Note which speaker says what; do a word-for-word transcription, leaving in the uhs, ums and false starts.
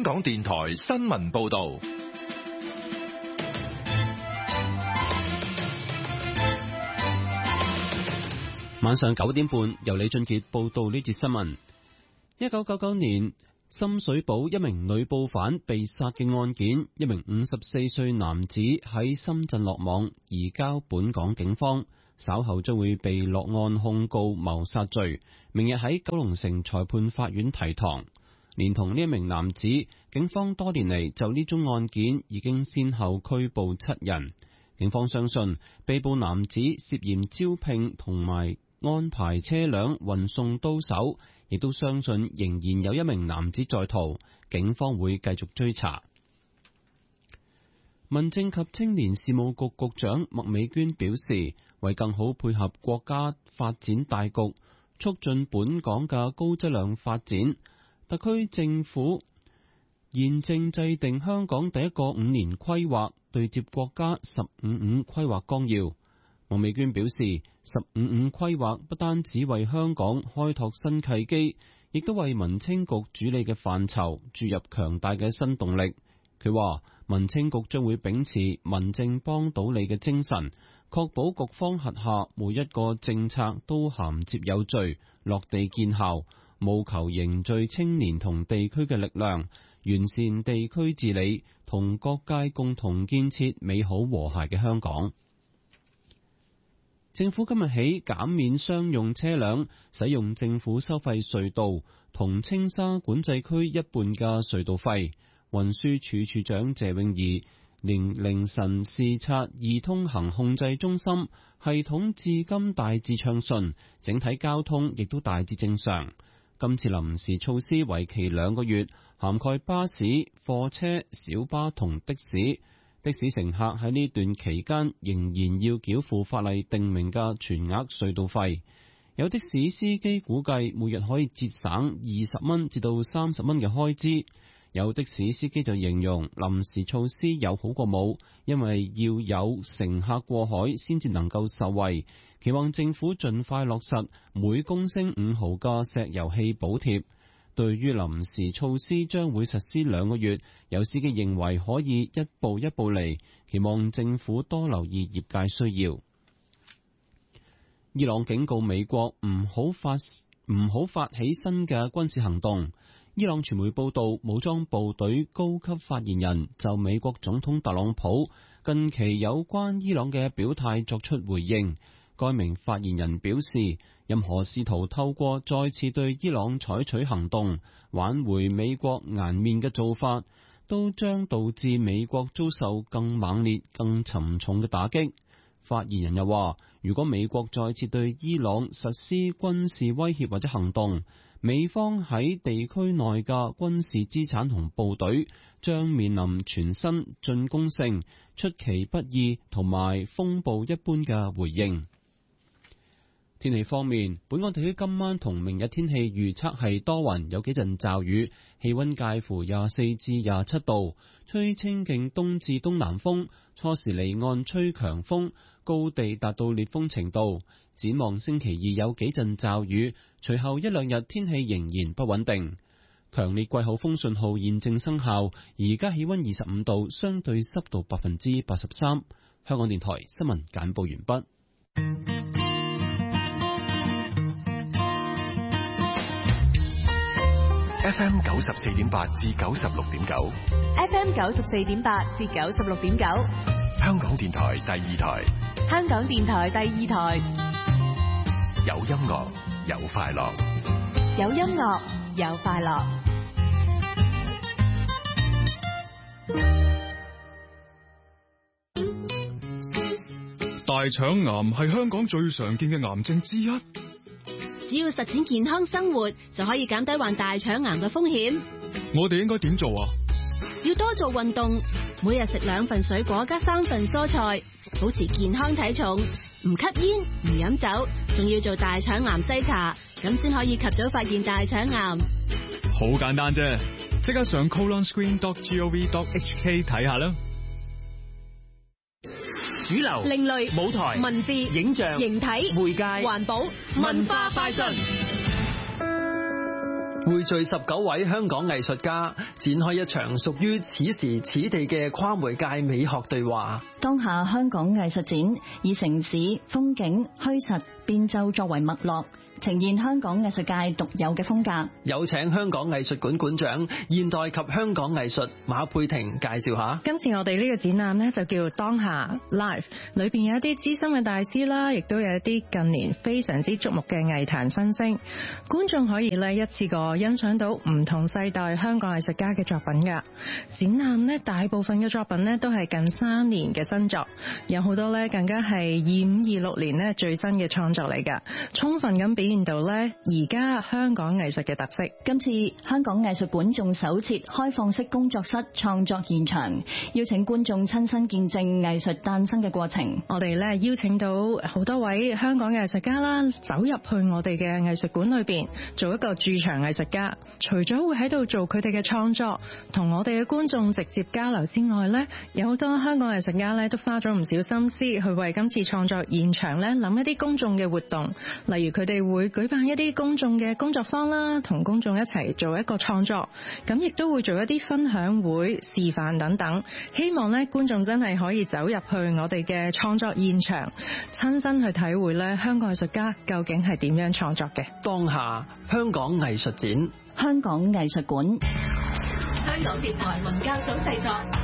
Speaker 1: 香港電台新聞報道。
Speaker 2: 晚上九點半，由李俊傑報道呢節新聞。一九九九年深水埗一名女報販被殺嘅案件，一名五十四歲男子喺深圳落網，移交本港警方，稍後將會被落案控告謀殺罪，明日喺九龍城裁判法院提堂。連同呢一名男子，警方多年嚟就呢宗案件已經先後拘捕七人。警方相信被捕男子涉嫌招聘同埋安排車輛運送刀手，亦都相信仍然有一名男子在逃，警方會繼續追查。民政及青年事務局局長麥美娟表示，為更好配合國家發展大局，促進本港嘅高質量發展，特區政府現正制定香港第一個五年規劃，對接國家十五五規劃綱要。麥美娟表示，十五五規劃不單只為香港開拓新契機，亦都為民青局主理嘅範疇注入強大嘅新動力。佢話，民青局將會秉持民政幫到你嘅精神，確保局方轄下每一個政策都銜接有序，落地見效，務求凝聚青年同地區嘅力量，完善地區治理，同各界共同建設美好和諧嘅香港。政府今日起減免商用車輛使用政府收費隧道同青沙管制區一半嘅隧道費。運輸署署長謝永儀凌凌晨視察易通行控制中心，系統至今大致暢順，整體交通亦都大致正常。今次臨時措施為期兩個月，涵蓋巴士、貨車、小巴同的士。的士乘客喺呢段期間仍然要繳付法例定明嘅全額隧道費。有的士司機估計每日可以節省二十蚊至到三十蚊嘅開支。有的士司機就形容臨時措施有好過冇，因為要有乘客過海先至能夠受惠。期望政府盡快落實每公升五毫嘅石油氣補貼。對於臨時措施將會實施兩個月，有司機認為可以一步一步嚟，期望政府多留意業界需要。伊朗警告美國唔好發唔好發起新嘅軍事行動。伊朗傳媒報道，武裝部隊高級發言人就美國總統特朗普近期有關伊朗嘅表態作出回應。該名發言人表示，任何試圖透過再次對伊朗採取行動挽回美國顏面嘅做法，都將導致美國遭受更猛烈、更沉重嘅打擊。發言人又話，如果美國再次對伊朗實施軍事威脅或者行動，美方喺地區內嘅軍事資產同部隊將面臨全新進攻性、出其不意同埋風暴一般嘅回應。天氣方面，本港地區今晚同明日天氣預測係多雲，有幾陣驟雨，氣溫介乎廿四至廿七度，吹清勁東至東南風，初時離岸吹強風，高地達到烈風程度。展望星期二有幾陣驟雨，隨後一兩日天氣仍然不穩定。強烈季候風信號現正生效，而家氣溫二十五度，相對濕度百分之八十三。香港電台新聞簡報完畢。
Speaker 3: F M 九十四點八至九十六點九
Speaker 4: ，F M 九十四點八至九十六點九，
Speaker 3: 香港電台第二台，
Speaker 4: 香港電台第二台，
Speaker 3: 有音樂有快樂，
Speaker 4: 有音樂有快樂。
Speaker 5: 大腸癌係香港最常見嘅癌症之一。
Speaker 6: 只要實踐健康生活，就可以減低患大腸癌嘅風險。
Speaker 5: 我哋應該點做啊？
Speaker 6: 要多做運動，每日食兩份水果加三份蔬菜，保持健康體重，唔吸煙唔飲酒，仲要做大腸癌篩查，咁先可以及早發現大腸癌。
Speaker 5: 好簡單啫，即刻上 colon screen dot gov dot h k 睇下啦。
Speaker 7: 主流、
Speaker 4: 另類、
Speaker 7: 舞台、
Speaker 4: 文字、
Speaker 7: 影像、
Speaker 4: 形體、
Speaker 7: 媒介、
Speaker 4: 環保、文化快訊。
Speaker 7: 匯聚十九位香港藝術家，展開一場屬於此時此地嘅跨媒介美學對話。
Speaker 8: 當下香港藝術展以城市、風景、虛實、變奏作為脈絡，呈現香港藝術界獨有嘅風格。
Speaker 7: 有請香港藝術館館長、現代及香港藝術馬佩婷介紹下。
Speaker 9: 今次我哋呢個展覽呢，就叫當下 Live， 裏邊有一啲資深嘅大師啦，亦都有一啲近年非常之矚目嘅藝壇新星，觀眾可以呢一次過欣賞到唔同世代香港藝術家嘅作品噶。展覽呢，大部分嘅作品呢，都係近三年嘅新作，有好多呢更加係二五二六年呢最新嘅創作嚟噶，充分咁表現到呢而家香港藝術嘅特色。
Speaker 8: 今次香港藝術館仲首設開放式工作室創作現場，邀請觀眾親身見證藝術誕生嘅過程。
Speaker 9: 我哋呢邀請到好多位香港嘅藝術家啦，走入去我哋嘅藝術館裏邊做一個駐場藝術家。除咗會喺度做佢哋嘅創作，同我哋嘅觀眾直接交流之外呢，有好多香港藝術家呢都花咗唔少心思去為今次創作現場呢諗一啲公眾嘅活動，例如佢哋會舉辦一啲公眾嘅工作坊啦，同公眾一齊做一個創作，咁亦都會做一啲分享會、示範等等，希望呢觀眾真係可以走入去我哋嘅創作現場，親身去體會呢香港藝術家究竟係點樣創作嘅。
Speaker 7: 當下香港藝術展，
Speaker 8: 香港藝術館，
Speaker 4: 香港電台文教組製作。